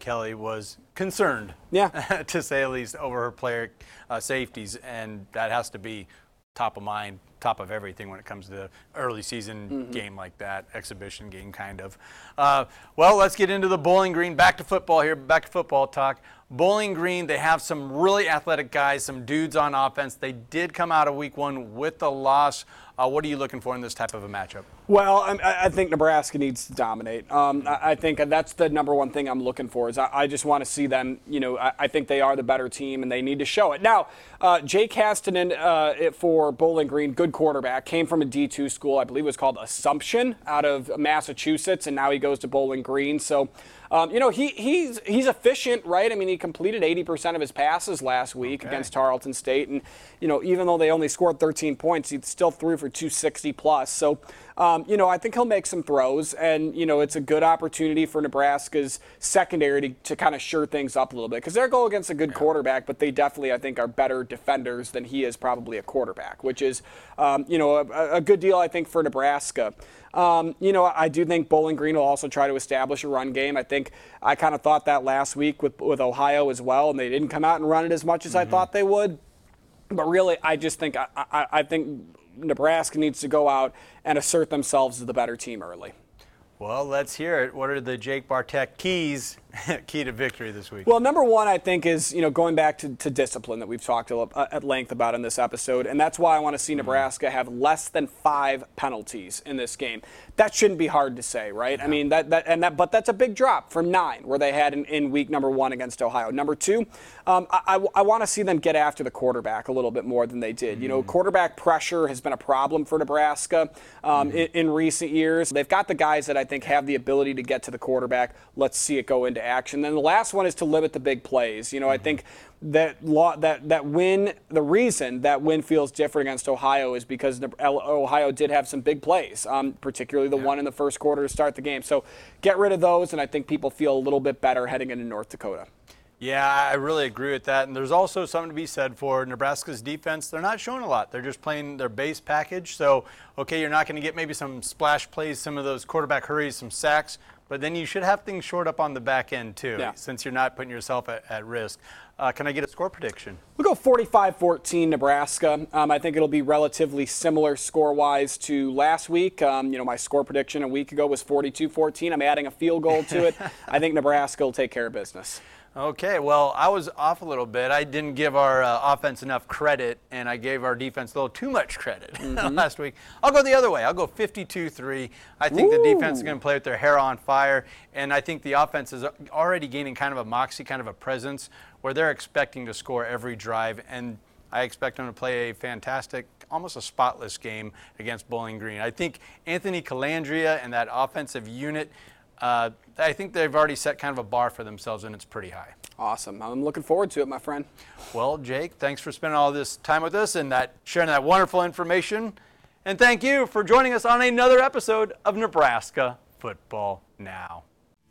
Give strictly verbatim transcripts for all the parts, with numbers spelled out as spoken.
Kelly was concerned, yeah, to say the least, over her player uh, safeties, and that has to be top of mind, top of everything when it comes to the early season mm-hmm. game like that, exhibition game kind of. Uh, well, let's get into the Bowling Green. Back to football here, back to football talk. Bowling Green, they have some really athletic guys, some dudes on offense. They did come out of week one with the loss. Uh, what are you looking for in this type of a matchup? Well, I, I think Nebraska needs to dominate. Um, I, I think that's the number one thing I'm looking for is I, I just want to see them, you know, I, I think they are the better team and they need to show it. Now, uh, Jake Hastanen uh, for Bowling Green, good quarterback, came from a D two school, I believe it was called Assumption out of Massachusetts, and now he goes to Bowling Green. So, um, you know, he he's he's efficient, right? I mean, he completed eighty percent of his passes last week okay. against Tarleton State. And, you know, even though they only scored thirteen points, he still threw for two sixty plus. So, um, you know, I think he'll make some throws. And, you know, it's a good opportunity for Nebraska's secondary to, to kind of sure things up a little bit. Because they're going against a good yeah. quarterback, but they definitely, I think, are better defenders than he is probably a quarterback, which is, um, you know, a, a good deal, I think, for Nebraska. Um, you know, I do think Bowling Green will also try to establish a run game. I think I kind of thought that last week with, with Ohio as well, and they didn't come out and run it as much as mm-hmm. I thought they would. But really, I just think I, I, I think Nebraska needs to go out and assert themselves as the better team early. Well, let's hear it. What are the Jake Bartek keys, key to victory this week? Well, number one, I think, is, you know, going back to, to discipline that we've talked at length about in this episode, and that's why I want to see Nebraska have less than five penalties in this game. That shouldn't be hard to say, right? Yeah. I mean, that, that and that, but that's a big drop from nine, where they had in, in week number one against Ohio. Number two, um, I, I, I want to see them get after the quarterback a little bit more than they did. Mm. You know, quarterback pressure has been a problem for Nebraska um, mm. in, in recent years. They've got the guys that I think have the ability to get to the quarterback. Let's see it go into action. Then the last one is to limit the big plays. You know, mm-hmm. I think that law, that that win, the reason that win feels different against Ohio is because Ohio did have some big plays, um, particularly the yeah. one in the first quarter to start the game. So get rid of those, and I think people feel a little bit better heading into North Dakota. Yeah, I really agree with that. And there's also something to be said for Nebraska's defense. They're not showing a lot. They're just playing their base package. So, okay, you're not going to get maybe some splash plays, some of those quarterback hurries, some sacks, but then you should have things short up on the back end too, yeah. since you're not putting yourself at, at risk. Uh, can I get a score prediction? We'll go forty-five fourteen Nebraska. Um, I think it'll be relatively similar score-wise to last week. Um, you know, my score prediction a week ago was forty-two fourteen. I'm adding a field goal to it. I think Nebraska will take care of business. Okay, well, I was off a little bit. I didn't give our uh, offense enough credit, and I gave our defense a little too much credit mm-hmm. last week. I'll go the other way. I'll go fifty-two three. I think Ooh. the defense is going to play with their hair on fire, and I think the offense is already gaining kind of a moxie, kind of a presence, where they're expecting to score every drive, and I expect them to play a fantastic, almost a spotless game against Bowling Green. I think Anthony Calandria and that offensive unit, Uh, I think they've already set kind of a bar for themselves, and it's pretty high. Awesome. I'm looking forward to it, my friend. Well, Jake, thanks for spending all this time with us and that sharing that wonderful information. And thank you for joining us on another episode of Nebraska Football Now.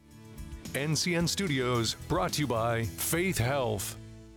N C N Studios, brought to you by Faith Health.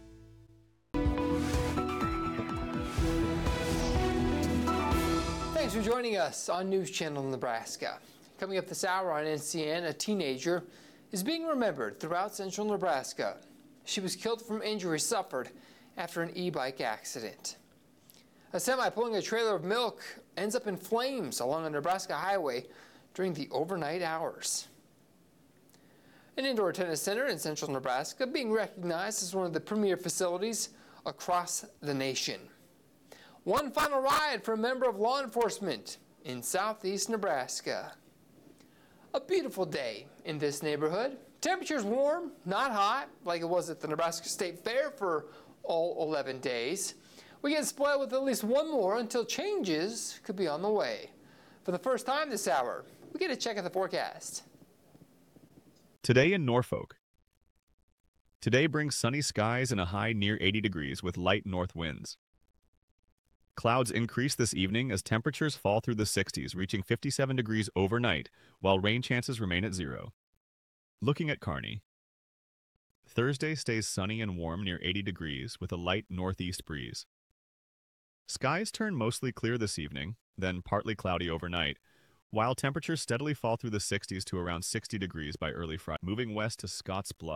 Thanks for joining us on News Channel Nebraska. Coming up this hour on N C N, a teenager is being remembered throughout central Nebraska. She was killed from injuries suffered after an e-bike accident. A semi pulling a trailer of milk ends up in flames along a Nebraska highway during the overnight hours. An indoor tennis center in central Nebraska being recognized as one of the premier facilities across the nation. One final ride for a member of law enforcement in southeast Nebraska. A beautiful day in this neighborhood. Temperatures warm, not hot, like it was at the Nebraska State Fair for all eleven days. We get spoiled with at least one more until changes could be on the way. For the first time this hour, we get a check of the forecast. Today in Norfolk. Today brings sunny skies and a high near eighty degrees with light north winds. Clouds increase this evening as temperatures fall through the sixties, reaching fifty-seven degrees overnight, while rain chances remain at zero. Looking at Kearney. Thursday stays sunny and warm near eighty degrees with a light northeast breeze. Skies turn mostly clear this evening, then partly cloudy overnight, while temperatures steadily fall through the sixties to around sixty degrees by early Friday, moving west to Scotts Bluff.